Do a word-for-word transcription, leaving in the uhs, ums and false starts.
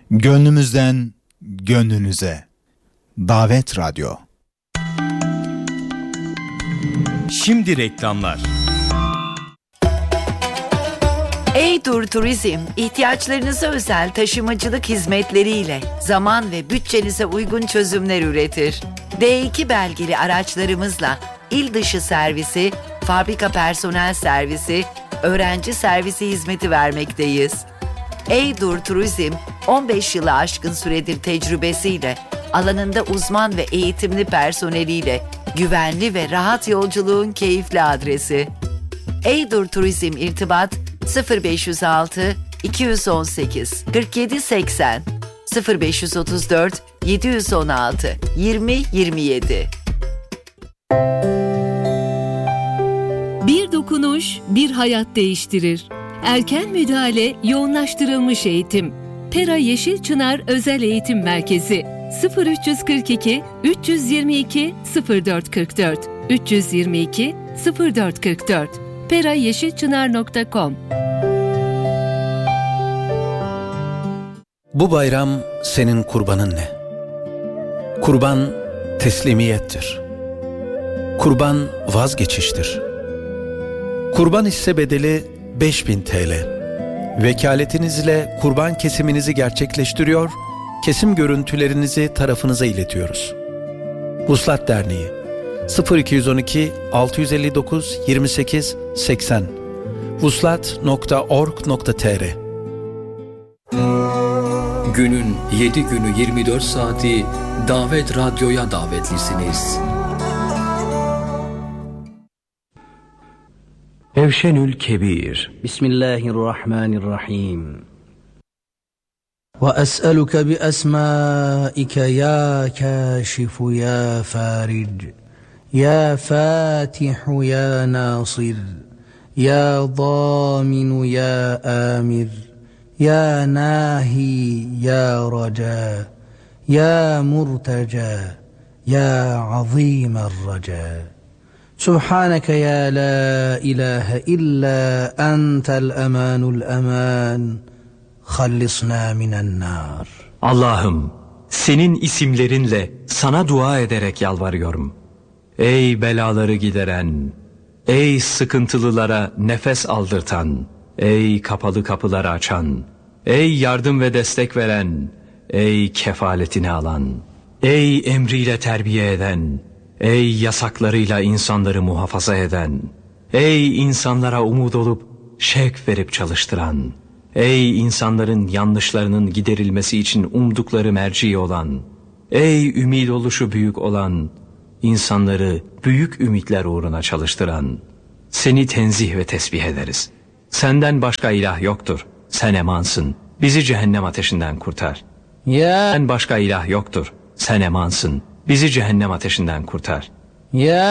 Gönlümüzden gönlünüze. Davet Radyo. Şimdi reklamlar. Eydur Turizm, ihtiyaçlarınıza özel taşımacılık hizmetleriyle zaman ve bütçenize uygun çözümler üretir. D iki belgeli araçlarımızla il dışı servisi, fabrika personel servisi, öğrenci servisi hizmeti vermekteyiz. Eydur Turizm, on beş yılı aşkın süredir tecrübesiyle, alanında uzman ve eğitimli personeliyle güvenli ve rahat yolculuğun keyifli adresi. Eydur Turizm irtibat sıfır beş yüz altı iki yüz on sekiz kırk yedi seksen sıfır beş yüz otuz dört yedi yüz on altı yirmi yirmi yedi. Bir dokunuş bir hayat değiştirir. Erken müdahale, yoğunlaştırılmış eğitim. Pera Yeşilçınar Özel Eğitim Merkezi sıfır üç kırk iki üç yüz yirmi iki sıfır dört kırk dört üç yüz yirmi iki sıfır dört kırk dört pera yeşilçınar nokta com. Bu bayram senin kurbanın ne? Kurban teslimiyettir. Kurban vazgeçiştir. Kurban hisse bedeli beş bin TL. Vekaletinizle kurban kesiminizi gerçekleştiriyor, kesim görüntülerinizi tarafınıza iletiyoruz. Vuslat Derneği sıfır iki on iki altı yüz elli dokuz yirmi sekiz seksen vuslat nokta org nokta tr. Günün yedi günü yirmi dört saati Davet Radyo'ya davetlisiniz. Evşenül Kebir. Bismillahirrahmanirrahim. Ve es'eluke bi esmaike ya kâşifu ya fâric, ya fâtihu ya nâsir, ya dâminu ya âmir, ya nâhi ya racâ, ya murtecâ, ya azîmer racâ. Subhaneke ya la ilahe illa entel emanul eman. Hallisna minen nar. Allah'ım, senin isimlerinle sana dua ederek yalvarıyorum. Ey belaları gideren, ey sıkıntılılara nefes aldırtan, ey kapalı kapıları açan, ey yardım ve destek veren, ey kefaletini alan, ey emriyle terbiye eden, ey yasaklarıyla insanları muhafaza eden, ey insanlara umut olup şevk verip çalıştıran, ey insanların yanlışlarının giderilmesi için umdukları merci olan, ey ümid oluşu büyük olan, insanları büyük ümitler uğruna çalıştıran, seni tenzih ve tesbih ederiz. Senden başka ilah yoktur, sen emansın, bizi cehennem ateşinden kurtar. Ya Senden başka ilah yoktur, sen emansın, bizi cehennem ateşinden kurtar. Ya